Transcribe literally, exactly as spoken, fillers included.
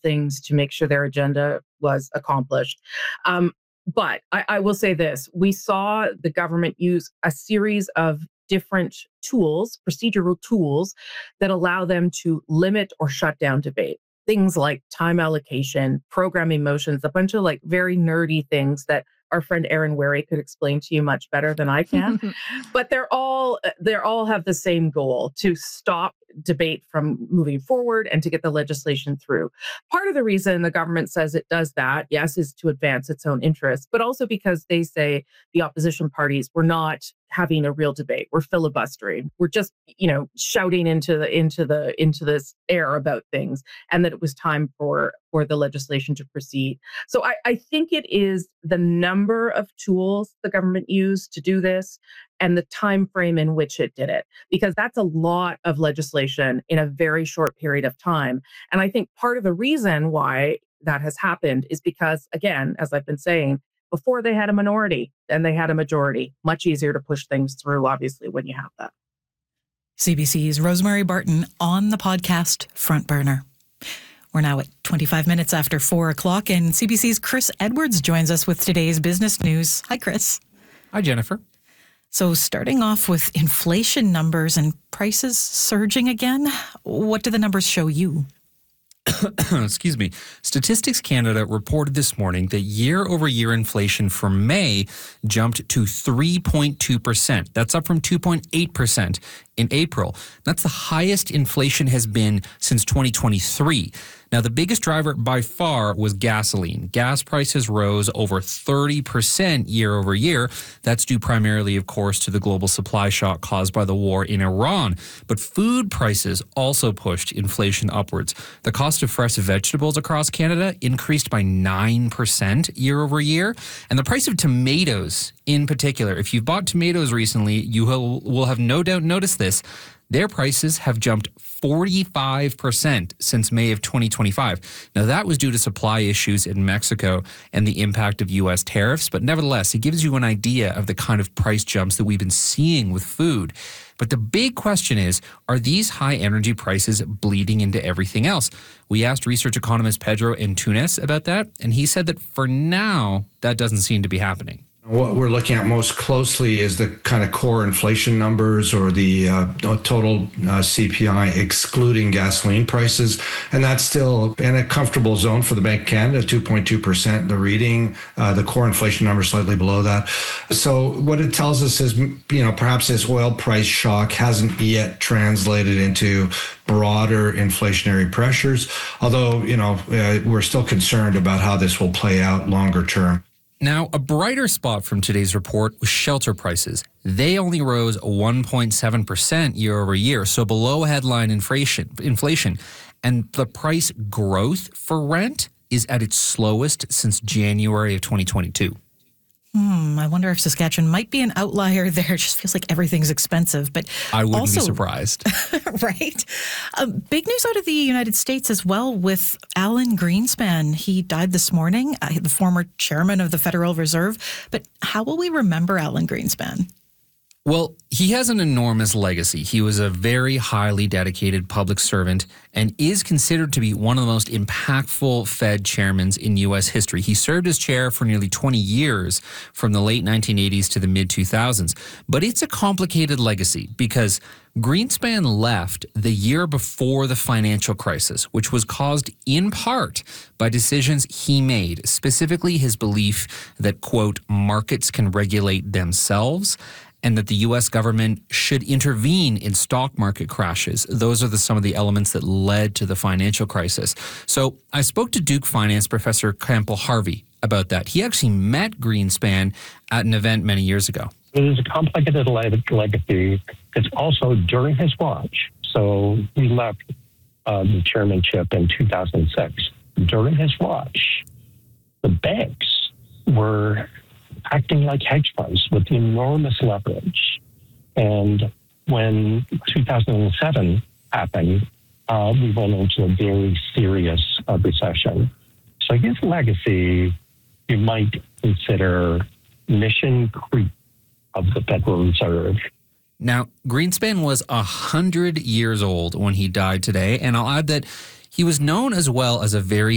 things to make sure their agenda was accomplished. Um, but I, I will say this, we saw the government use a series of different tools, procedural tools that allow them to limit or shut down debate. Things like time allocation, programming motions, a bunch of like very nerdy things that our friend Erin Wary could explain to you much better than I can. But they're all they're all have the same goal, to stop debate from moving forward and to get the legislation through. Part of the reason the government says it does that, yes, is to advance its own interests, but also because they say the opposition parties were not having a real debate. We're filibustering. We're just, you know, shouting into the into the into this air about things, and that it was time for for the legislation to proceed. So I, I think it is the number of tools the government used to do this and the time frame in which it did it, because that's a lot of legislation in a very short period of time. And I think part of the reason why that has happened is because, again, as I've been saying, before they had a minority and they had a majority. Much easier to push things through, obviously, when you have that. C B C's Rosemary Barton on the podcast Front Burner. We're now at twenty-five minutes after four o'clock, and C B C's Chris Edwards joins us with today's business news. Hi, Chris. Hi, Jennifer. So starting off with inflation numbers and prices surging again, what do the numbers show you? Excuse me. Statistics Canada reported this morning that year-over-year inflation for May jumped to three point two percent. That's up from two point eight percent in April. That's the highest inflation has been since twenty twenty-three. Now, the biggest driver by far was gasoline. Gas prices rose over thirty percent year over year. That's due primarily, of course, to the global supply shock caused by the war in Iran. But food prices also pushed inflation upwards. The cost of fresh vegetables across Canada increased by nine percent year over year. And the price of tomatoes in particular, if you've bought tomatoes recently, you will, will have no doubt noticed this. Their prices have jumped forty-five percent since May of twenty twenty-five. Now, that was due to supply issues in Mexico and the impact of U S tariffs, but nevertheless, it gives you an idea of the kind of price jumps that we've been seeing with food. But the big question is, are these high energy prices bleeding into everything else? We asked research economist Pedro Antunes about that, and he said that for now, that doesn't seem to be happening. What we're looking at most closely is the kind of core inflation numbers, or the uh, total uh, C P I excluding gasoline prices. And that's still in a comfortable zone for the Bank of Canada, two point two percent. The reading, uh, the core inflation number slightly below that. So what it tells us is, you know, perhaps this oil price shock hasn't yet translated into broader inflationary pressures. Although, you know, uh, we're still concerned about how this will play out longer term. Now, a brighter spot from today's report was shelter prices. They only rose one point seven percent year over year, so below headline inflation. Inflation, and the price growth for rent is at its slowest since January of twenty twenty-two. Hmm, I wonder if Saskatchewan might be an outlier there. It just feels like everything's expensive. But I wouldn't also, be surprised. Right? Um, big news out of the United States as well with Alan Greenspan. He died this morning, uh, the former chairman of the Federal Reserve. But how will we remember Alan Greenspan? Well, he has an enormous legacy. He was a very highly dedicated public servant and is considered to be one of the most impactful Fed chairmen in U S history. He served as chair for nearly twenty years, from the late nineteen eighties to the mid two thousands. But it's a complicated legacy because Greenspan left the year before the financial crisis, which was caused in part by decisions he made, specifically his belief that, quote, markets can regulate themselves, and that the U S government should intervene in stock market crashes. Those are the, some of the elements that led to the financial crisis. So I spoke to Duke Finance professor Campbell Harvey about that. He actually met Greenspan at an event many years ago. It is a complicated legacy. It's also during his watch. So he left uh, the chairmanship in two thousand six. During his watch, the banks were acting like hedge funds with enormous leverage. And when two thousand seven happened, uh, we went into a very serious uh, recession. So his legacy, you might consider mission creep of the Federal Reserve. Now, Greenspan was one hundred years old when he died today, and I'll add that he was known as well as a very